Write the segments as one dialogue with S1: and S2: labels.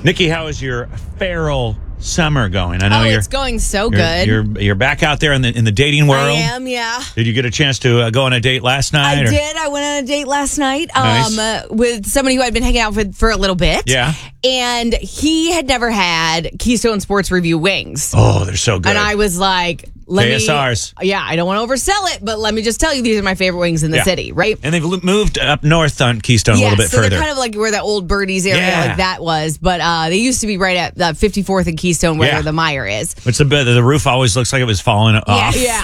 S1: Nikki, how is your feral summer going? I know
S2: it's going so good.
S1: You're back out there in the dating world.
S2: I am, yeah.
S1: Did you get a chance to go on a date last night?
S2: I did. I went on a date last night
S1: Nice.
S2: with somebody who I'd been hanging out with for a little bit.
S1: Yeah.
S2: And he had never had Keystone Sports Review wings.
S1: Oh, they're so good.
S2: And I was like,
S1: KSRs.
S2: I don't want to oversell it, but let me just tell you, these are my favorite wings in the city, right?
S1: And they've moved up north on Keystone a little bit
S2: so
S1: further.
S2: they're kind of like where that old Birdies area like that was. But they used to be right at 54th and Keystone where the Meijer is.
S1: Which the roof always looks like it was falling off.
S2: Yeah.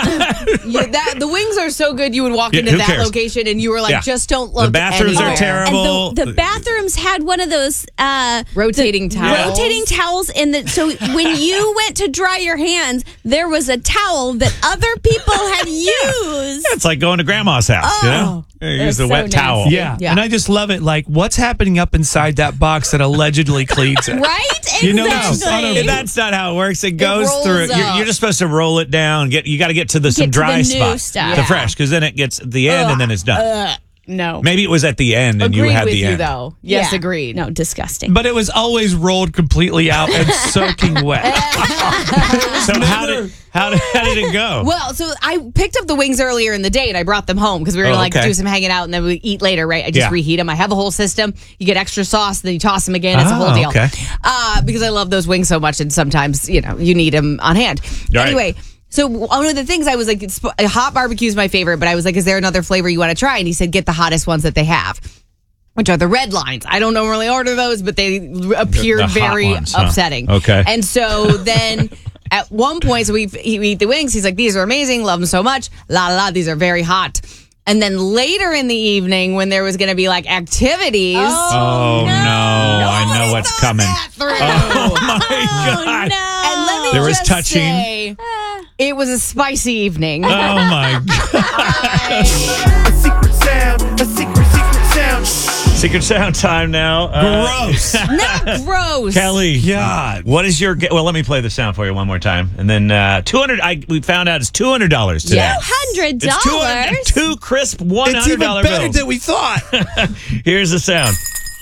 S2: The wings are so good, you would walk into
S1: who
S2: that
S1: cares?
S2: location and you were like, just don't look
S1: The bathrooms
S2: anywhere.
S1: are terrible.
S3: And the bathrooms had one of those
S2: rotating towels.
S3: Rotating towels so when you went to dry your hands, there was a towel that other people had used.
S1: It's like going to grandma's house, you know? Use the wet towel.
S4: Yeah. And I just love it. Like, what's happening up inside that box that allegedly cleans it?
S3: Right?
S4: You know,
S3: Exactly.
S1: That's not how it works. It goes
S2: rolls
S1: through.
S2: up.
S1: You're just supposed to roll it down. You got to get to some
S3: Get to
S1: dry
S3: the new
S1: spot,
S3: stuff.
S1: the
S3: Yeah.
S1: fresh, because then it gets at the end and then it's done.
S3: No.
S1: Maybe it was at the end and
S2: Agreed
S1: you had
S2: with
S1: the
S2: you,
S1: end.
S2: though. Yes,
S3: Yeah.
S2: agreed.
S3: No, disgusting.
S4: But it was always rolled completely out and soaking wet.
S1: So how did it go?
S2: Well, so I picked up the wings earlier in the day and I brought them home because we were going to
S1: okay.
S2: do some hanging out and then we eat later, right? I just reheat them. I have a whole system. You get extra sauce, then you toss them again. It's a whole deal.
S1: Okay.
S2: Because I love those wings so much and sometimes, you need them on hand.
S1: Right.
S2: Anyway. So one of the things I was like, hot barbecue is my favorite, but I was like, is there another flavor you want to try? And he said, get the hottest ones that they have, which are the red lines. I don't normally order those, but they appeared
S1: The hot
S2: very
S1: ones, huh?
S2: upsetting.
S1: Okay.
S2: And so then at one point, so we eat the wings. He's like, these are amazing. Love them so much. La la la. These are very hot. And then later in the evening, when there was going to be like activities.
S1: Oh, no. I know what's coming. Oh, my God.
S3: No.
S2: And let me
S1: There was
S2: just
S1: touching.
S2: say, it was a spicy evening.
S1: Oh, my God.
S5: A secret sound, a secret sound.
S1: Secret sound time now.
S4: Gross.
S2: Not gross.
S1: Kelly.
S4: God.
S1: What is your... Well, let me play the sound for you one more time. And then $200... we found out it's $200 today.
S3: $200.
S1: It's two crisp $100
S4: It's even better
S1: bills.
S4: than we thought.
S1: Here's the sound.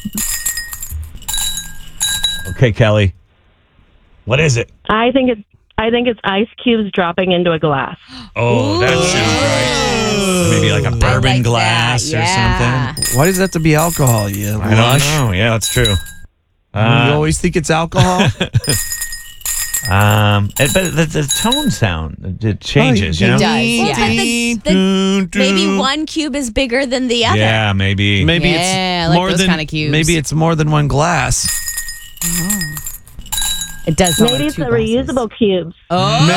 S1: Okay, Kelly. What is it?
S6: I think it's ice cubes dropping into a glass.
S1: Oh, that sounds right. Maybe like a bourbon
S2: like
S1: glass
S2: that, yeah.
S1: or something.
S4: Why does that have to be alcohol, you
S1: I don't know. Yeah, that's true.
S4: You always think it's alcohol?
S1: But the tone sound it changes.
S2: It
S1: You know.
S2: does.
S3: Well, but maybe one cube is bigger than the other.
S1: Yeah, maybe.
S4: Maybe
S2: Yeah,
S4: it's
S2: like
S4: more
S2: those
S4: than
S2: kind of cubes.
S4: Maybe it's more than one glass.
S2: It does sound
S6: Maybe
S2: like
S6: it's
S2: two
S6: the
S2: glasses.
S6: reusable cubes.
S2: Oh.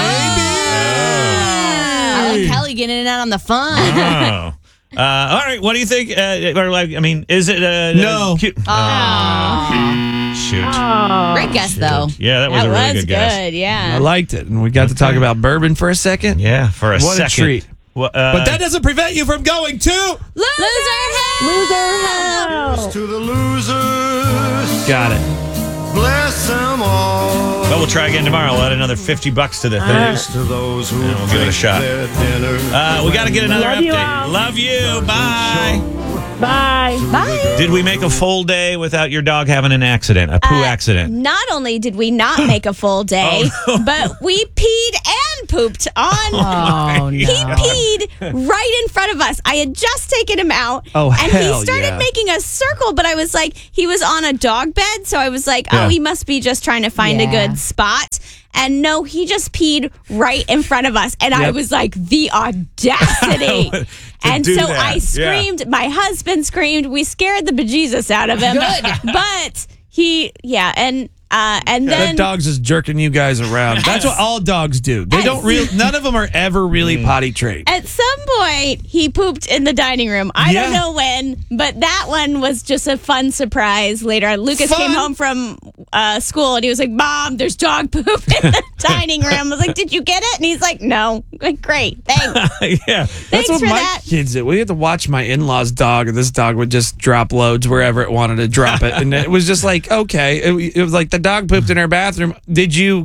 S2: I like Kelly getting it out on the fun.
S1: Oh. All right. What do you think? Or like, I mean, is it
S4: No.
S1: cute? Shoot.
S2: Great guess, though.
S1: Yeah, that was a really good guess.
S3: good, yeah.
S4: I liked it. And we got to talk about bourbon for a second.
S1: Yeah, for a
S4: What
S1: second.
S4: a treat.
S1: Well,
S4: But that doesn't prevent you from going to...
S3: Loser house.
S5: To the losers,
S4: Got it.
S5: bless them all.
S1: well, we'll try again tomorrow. We'll add another $50 to the thing.
S5: Thanks to those who
S1: Yeah, we'll give it a
S5: drink
S1: shot.
S5: their dinner.
S1: We got to get another
S6: Love you
S1: update.
S6: all.
S1: Love you. Bye.
S6: Bye.
S1: Did we make a full day without your dog having an accident, a poo accident?
S3: Not only did we not make a full day, but we peed and pooped on.
S2: Oh, no.
S3: He peed right in front of us. I had just taken him out.
S4: Oh,
S3: and
S4: hell
S3: he started
S4: yeah.
S3: making a circle, but I was like, he was on a dog bed. So I was like,
S4: Yeah.
S3: oh, he must be just trying to find a
S2: Yeah.
S3: good spot. And no, he just peed right in front of us. And I
S4: Yep.
S3: was like, the audacity. And
S1: do
S3: so
S1: that.
S3: I
S1: Yeah.
S3: screamed. My husband screamed. We scared the bejesus out of him.
S2: Good.
S3: But and
S4: That
S3: then
S4: dog's just jerking you guys around. That's what all dogs do. They don't none of them are ever really potty trained.
S3: at some point, he pooped in the dining room. I don't
S4: Yeah.
S3: know when, but that one was just a fun surprise later on. Lucas
S4: Fun?
S3: came home from school and he was like, Mom, there's dog poop in the dining room. I was like, did you get it? And he's like, no. I'm like, great. Thanks.
S1: Yeah.
S4: That's
S3: Thanks
S4: what
S3: for
S4: my
S3: that.
S4: kids did. We had to watch my in-laws' dog, and this dog would just drop loads wherever it wanted to drop it. And it was just like, okay. It was like the dog pooped in our bathroom. Did you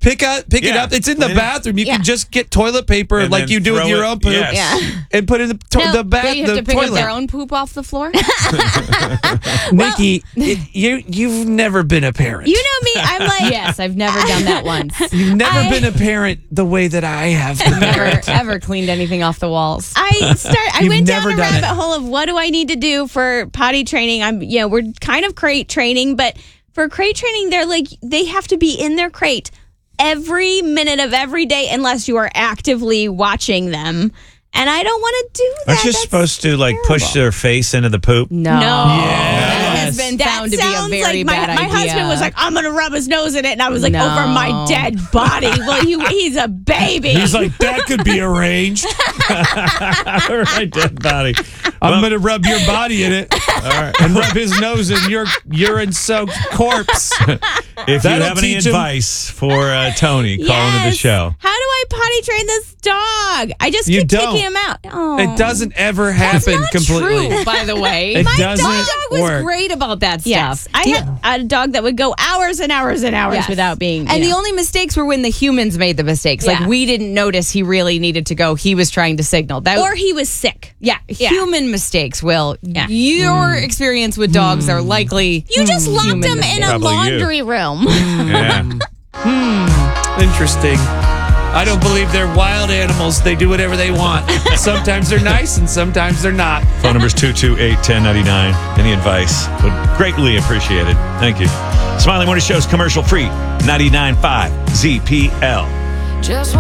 S4: Pick it
S1: Yeah.
S4: up. It's in the bathroom. You
S3: Yeah.
S4: can just get toilet paper
S1: And
S4: like
S1: then
S4: you do with
S1: throw
S4: your
S1: it-
S4: own poop
S1: yes.
S3: Yeah.
S4: and put it in the bath,
S2: They have
S4: the
S2: to pick
S4: toilet.
S2: up their own poop off the floor.
S4: Nikki, you've never been a parent.
S3: You know me. I'm like,
S2: Yes, I've never done that once.
S4: You've never been a parent the way that I have been.
S2: Never ever cleaned anything off the walls.
S3: I
S4: You've
S3: went down
S4: never
S3: a
S4: done
S3: rabbit
S4: it.
S3: hole of what do I need to do for potty training. We're kind of crate training, but for crate training, they have to be in their crate every minute of every day unless you are actively watching them. And I don't want to do that.
S1: Aren't you
S3: That's
S1: supposed to like push their face into the poop?
S2: No.
S3: No.
S2: That has been
S3: That
S2: found to be a
S3: sounds
S2: very
S3: like
S2: bad
S3: my
S2: idea.
S3: husband was like, I'm going to rub his nose in it. And I was like,
S2: No.
S3: over my dead body. Well, he's a baby.
S4: He's like, that could be arranged.
S1: Right, dead body.
S4: I'm going to rub your body in it and rub his nose in your urine-soaked corpse.
S1: If you
S4: That'll
S1: have any
S4: teach him.
S1: advice for Tony, call into the
S3: Yes.
S1: show.
S3: How do I potty train this dog? I just
S4: You
S3: keep
S4: don't.
S3: taking him out. Oh.
S4: It doesn't ever happen completely.
S2: True, by the way.
S4: It
S2: My
S4: doesn't
S2: dog was
S4: work.
S2: great about that
S3: Yes.
S2: stuff.
S3: I had a dog that would go hours and hours and hours
S2: Yes.
S3: without being.
S2: And
S3: you
S2: the
S3: know.
S2: only mistakes were when the humans made the mistakes.
S3: Yeah.
S2: Like we didn't notice he really needed to go. He was trying to signal. That
S3: Or he was sick.
S2: yeah, human mistakes. Will
S3: Yeah.
S2: your experience with dogs are likely
S3: You just locked
S2: human
S3: him in
S2: mistakes.
S3: a
S1: Probably you.
S3: laundry room.
S1: Yeah.
S4: Interesting. I don't believe they're wild animals. They do whatever they want. Sometimes they're nice and sometimes they're not.
S1: Phone number's 228-1099. Any advice would greatly appreciate it. Thank you. Smiley Morning Show's commercial free. 99.5 ZPL.